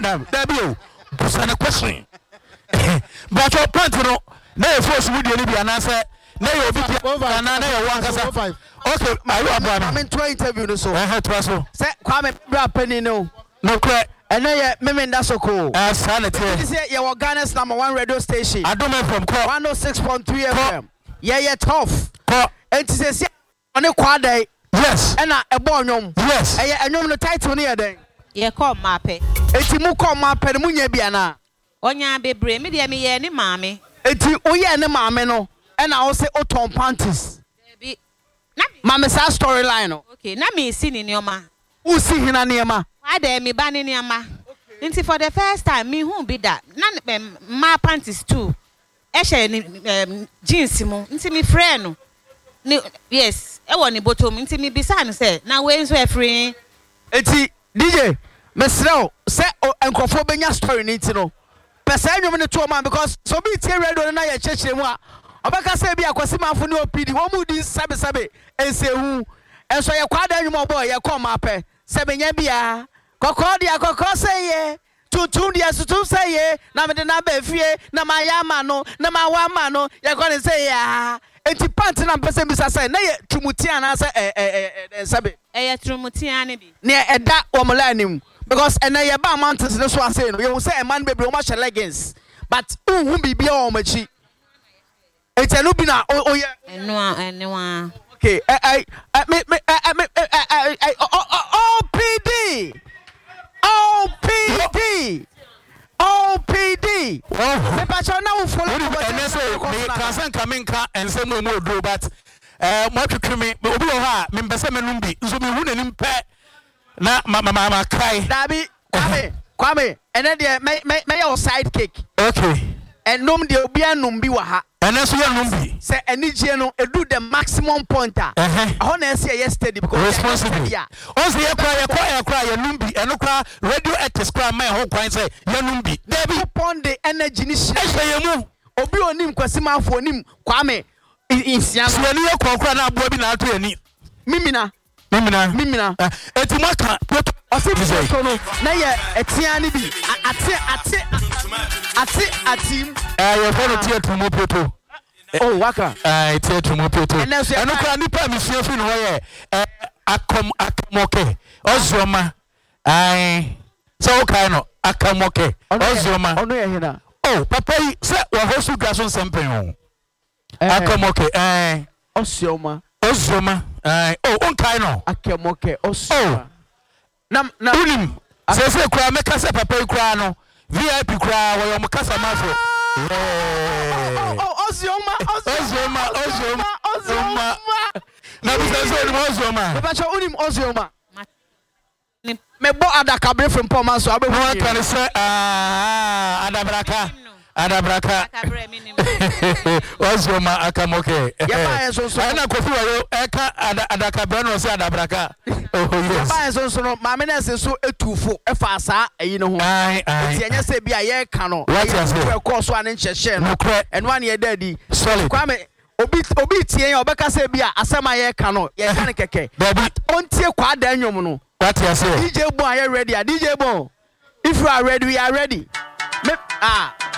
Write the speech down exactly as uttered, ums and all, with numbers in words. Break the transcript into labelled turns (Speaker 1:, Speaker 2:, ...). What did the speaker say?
Speaker 1: madam Dabio busana question but your point no na e force video ni bi anase na you obi na na you one kasa okay my brother
Speaker 2: I'm in two interview no so
Speaker 1: eh to so
Speaker 2: say Kwame bra penny no
Speaker 1: no clear
Speaker 2: and then me me that so cool
Speaker 1: eh sanity
Speaker 2: this is your Ghana's number one radio station
Speaker 1: Adome from Ko
Speaker 2: one oh six point three F M yeah yeah tough
Speaker 1: Ko
Speaker 2: and to say on a quad
Speaker 1: yes
Speaker 2: and a bonum
Speaker 1: yes
Speaker 2: eh and the title near then
Speaker 3: ye call mape
Speaker 2: enti mu call mape mu nya bia na
Speaker 3: onya bebre me de me ye ne maame
Speaker 2: enti oye ne maame no and I say oton panties
Speaker 3: bi na
Speaker 2: maame sa storyline no
Speaker 3: okay na me si ni nioma
Speaker 2: who see hina niema
Speaker 3: why dey me ba ni niema nti for the first time me hu bi da na ma panties too e share ni jeans mu nti me friend no ni yes e wo ni bottom nti me bisa no say na we nso e free
Speaker 2: enti D J mesrel say enkofo benya story ni ti no pesa enwom ne to man because so be tie radio na ye chechire mu a obeka say bi akwasi manfo ne opidi wo mu di sabe sabe ensehu enso ye kwada enwom obo ye kom apɛ sabe nya bia kokko dia kokko say ye tutu dia tutu say ye na me de na ba fie na ma ya ma no na ma wa ma no ye ko ne say ya enti pant na mpese bi say na ye tumuti ana say eh eh eh sabe
Speaker 3: eh ye tumuti ana bi
Speaker 2: ne eda omla anim because and na ye ba mountains no so say no you say a man baby o ma leggings but unhu bibia o machi enti no bi na o ye
Speaker 3: eno a eno a
Speaker 2: okay I I me me I O P D O P D O P D oh me pa cho na wo follow
Speaker 1: and so me kasan kaminka and say no no do but eh mo twetwe me obi wo ha me mbese me numbi nso me hu nanim pe na mama mama kai
Speaker 2: Dabi Kwame Kwame ene de me me your sidekick
Speaker 1: okay
Speaker 2: and nom de obi anum bi wa ha
Speaker 1: and so you numbi
Speaker 2: say enije no edu the maximum pointer eh ho na say yesterday because
Speaker 1: responsibility on say ye kwa ye kwa ye kwa ye numbi eno kwa radio actors kwa my ho kwan say ye numbi
Speaker 2: Dabi upon the energy ni
Speaker 1: she ye mu
Speaker 2: obi onim kwasi manfo onim Kwame insia
Speaker 1: so ani ye kwa kwa na abo bi na ato ani
Speaker 2: mimina
Speaker 1: mimina
Speaker 2: mimina
Speaker 1: eti maka
Speaker 2: ose so no na ye etia ni bi ate ate ate atim
Speaker 1: eh ye for no tie tumo poto
Speaker 2: oh waka
Speaker 1: eh tie tumo poto eno kwa nipa mi fie fi no ye eh akom akamoke ozoma ai so okay no akamoke ozoma
Speaker 2: ono ye hina
Speaker 1: oh papa yi se wa hosu gaso sempen ho akamoke eh
Speaker 2: osioma
Speaker 1: ozoma eh oh onkai no
Speaker 2: akamoke osioma na na
Speaker 1: unim se se kwa meka se papa yi kwa no V I P kwa wo yo mkasa mafo
Speaker 2: oh osioma
Speaker 1: osioma osioma osioma na bi se so ni osioma
Speaker 2: me ba cho unim osioma me bo adaka bre from Paul Manso abehu
Speaker 1: no kan se ah adabraka adabraka osioma akamoke
Speaker 2: ya ba so so
Speaker 1: na kofi wo eka adaka bre no se adabraka oh yes
Speaker 2: ba so so no ma me na se so etufo e fa asa ayi no ho
Speaker 1: ai ai
Speaker 2: ti enya se bia ye ka no
Speaker 1: e
Speaker 2: ko so an nchehye no eno an ye dadi
Speaker 1: solid
Speaker 2: Kwame obi obi tie ya obeka se bia asema ye ka no ye ka ne keke
Speaker 1: but
Speaker 2: ontie kwa da nwom no
Speaker 1: what you say
Speaker 2: D J Bon are you ready? D J Bon, if you are ready we are ready me, ah